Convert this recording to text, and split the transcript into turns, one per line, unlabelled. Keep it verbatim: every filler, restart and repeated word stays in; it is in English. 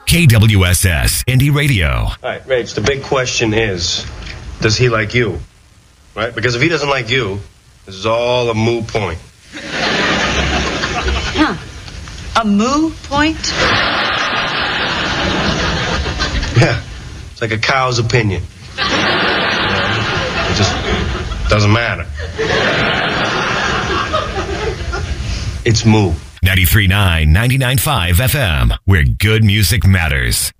K W S S Indie Radio.
All right, Rach, the big question is, does he like you? Right? Because if he doesn't like you, this is all a moot point.
Huh. A moo point?
Yeah. It's like a cow's opinion. You know, it just doesn't matter. It's moo.
ninety-three point nine, ninety-nine point five F M, where good music matters.